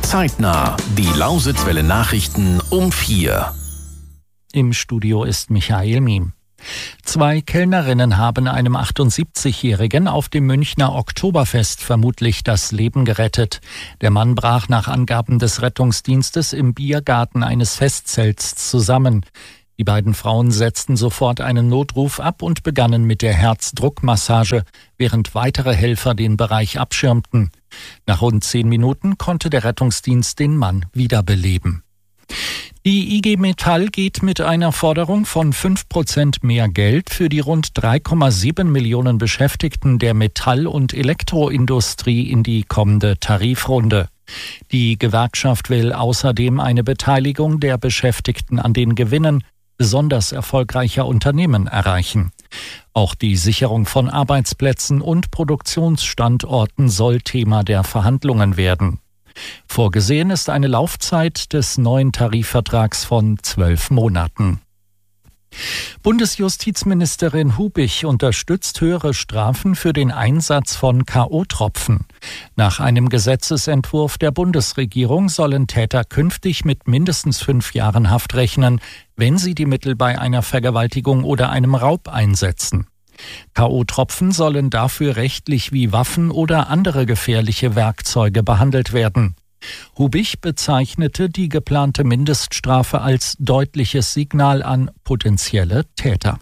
Zeitnah, die Lausitzwelle Nachrichten um 4. Im Studio ist Michael Miem. 2 Kellnerinnen haben einem 78-Jährigen auf dem Münchner Oktoberfest vermutlich das Leben gerettet. Der Mann brach nach Angaben des Rettungsdienstes im Biergarten eines Festzelts zusammen. Die beiden Frauen setzten sofort einen Notruf ab und begannen mit der Herzdruckmassage, während weitere Helfer den Bereich abschirmten. Nach rund 10 Minuten konnte der Rettungsdienst den Mann wiederbeleben. Die IG Metall geht mit einer Forderung von 5% mehr Geld für die rund 3,7 Millionen Beschäftigten der Metall- und Elektroindustrie in die kommende Tarifrunde. Die Gewerkschaft will außerdem eine Beteiligung der Beschäftigten an den Gewinnen besonders erfolgreicher Unternehmen erreichen. Auch die Sicherung von Arbeitsplätzen und Produktionsstandorten soll Thema der Verhandlungen werden. Vorgesehen ist eine Laufzeit des neuen Tarifvertrags von 12 Monaten. Bundesjustizministerin Hubich unterstützt höhere Strafen für den Einsatz von K.O.-Tropfen. Nach einem Gesetzesentwurf der Bundesregierung sollen Täter künftig mit mindestens 5 Jahren Haft rechnen, wenn sie die Mittel bei einer Vergewaltigung oder einem Raub einsetzen. K.O.-Tropfen sollen dafür rechtlich wie Waffen oder andere gefährliche Werkzeuge behandelt werden. Hubich bezeichnete die geplante Mindeststrafe als deutliches Signal an potenzielle Täter.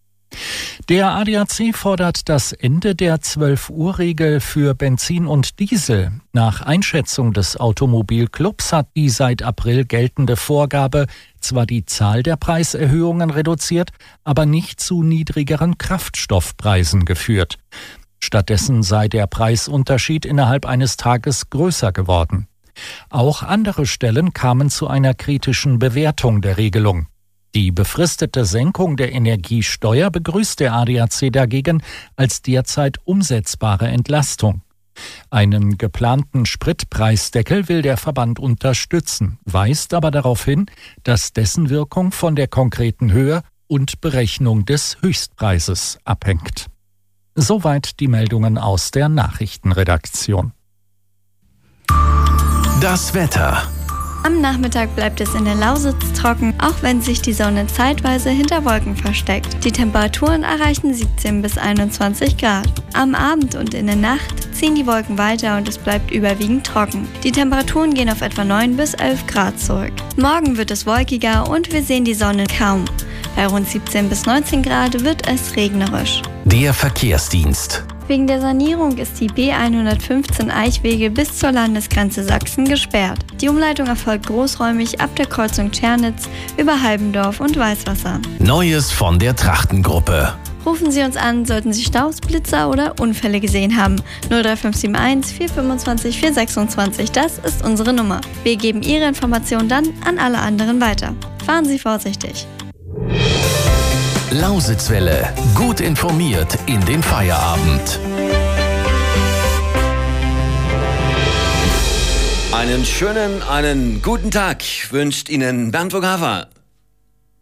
Der ADAC fordert das Ende der 12-Uhr-Regel für Benzin und Diesel. Nach Einschätzung des Automobilclubs hat die seit April geltende Vorgabe zwar die Zahl der Preiserhöhungen reduziert, aber nicht zu niedrigeren Kraftstoffpreisen geführt. Stattdessen sei der Preisunterschied innerhalb eines Tages größer geworden. Auch andere Stellen kamen zu einer kritischen Bewertung der Regelung. Die befristete Senkung der Energiesteuer begrüßt der ADAC dagegen als derzeit umsetzbare Entlastung. Einen geplanten Spritpreisdeckel will der Verband unterstützen, weist aber darauf hin, dass dessen Wirkung von der konkreten Höhe und Berechnung des Höchstpreises abhängt. Soweit die Meldungen aus der Nachrichtenredaktion. Das Wetter. Am Nachmittag bleibt es in der Lausitz trocken, auch wenn sich die Sonne zeitweise hinter Wolken versteckt. Die Temperaturen erreichen 17 bis 21 Grad. Am Abend und in der Nacht ziehen die Wolken weiter und es bleibt überwiegend trocken. Die Temperaturen gehen auf etwa 9 bis 11 Grad zurück. Morgen wird es wolkiger und wir sehen die Sonne kaum. Bei rund 17 bis 19 Grad wird es regnerisch. Der Verkehrsdienst. Wegen der Sanierung ist die B115 Eichwege bis zur Landesgrenze Sachsen gesperrt. Die Umleitung erfolgt großräumig ab der Kreuzung Tschernitz über Halbendorf und Weißwasser. Neues von der Trachtengruppe. Rufen Sie uns an, sollten Sie Staus, Blitzer oder Unfälle gesehen haben. 03571 425 426, das ist unsere Nummer. Wir geben Ihre Informationen dann an alle anderen weiter. Fahren Sie vorsichtig. Lausitzwelle. Gut informiert in den Feierabend. Einen guten Tag wünscht Ihnen Bernd Vogava.